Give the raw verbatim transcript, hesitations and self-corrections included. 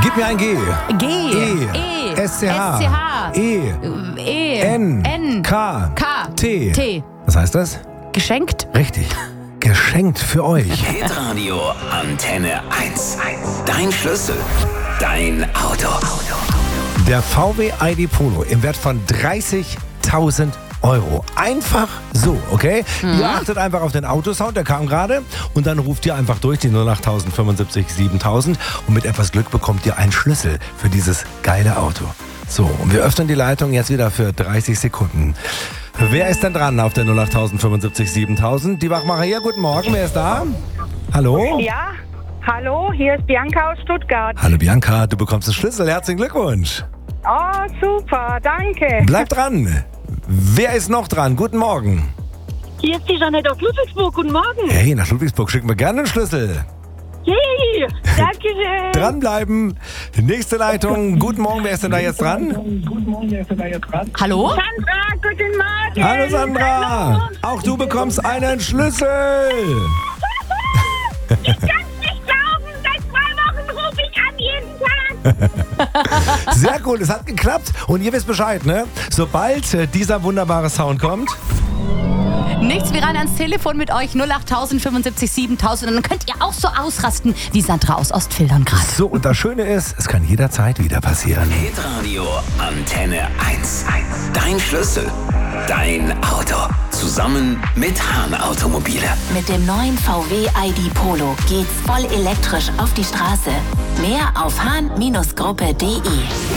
Gib mir ein G. G. E. E. S C H. S C H. E. E. N. N. K. K. T. T. Was heißt das? Geschenkt? Richtig. Geschenkt für euch. Hitradio Antenne eins. Dein Schlüssel. Dein Auto. Der V W I D Polo im Wert von dreißigtausend Euro. Einfach so, okay? Mhm. Ihr achtet einfach auf den Autosound, der kam gerade. Und dann ruft ihr einfach durch die null acht fünfundsiebzig siebentausend. Und mit etwas Glück bekommt ihr einen Schlüssel für dieses geile Auto. So, und wir öffnen die Leitung jetzt wieder für dreißig Sekunden. Wer ist denn dran auf der null acht fünfundsiebzig siebentausend? Die Wachmacher hier, guten Morgen, wer ist da? Hallo? Ja, hallo, hier ist Bianca aus Stuttgart. Hallo Bianca, du bekommst den Schlüssel, herzlichen Glückwunsch. Oh, super, danke. Bleib dran. Wer ist noch dran? Guten Morgen. Hier ist die Jeanette aus Ludwigsburg, guten Morgen. Hey, nach Ludwigsburg schicken wir gerne einen Schlüssel. Yay, danke schön. Dranbleiben. Nächste Leitung. Guten Morgen, wer ist denn da jetzt dran? Hallo? Sandra, guten Morgen. Hallo Sandra. Auch du bekommst einen Schlüssel. Ich kann es nicht glauben, seit zwei Wochen rufe ich an jeden Tag. Sehr cool, es hat geklappt. Und ihr wisst Bescheid, ne? Sobald äh, dieser wunderbare Sound kommt, Nichts wie rein ans Telefon mit euch. null acht fünfundsiebzig siebentausend. Und dann könnt ihr auch so ausrasten wie Sandra aus Ostfildern gerade. so, und das Schöne ist, es kann jederzeit wieder passieren. Hitradio Antenne eins. Dein Schlüssel. Dein Auto. Zusammen mit Hahn Automobile. Mit dem neuen V W I D Polo geht's voll elektrisch auf die Straße. Mehr auf hahn Gruppe punkt de.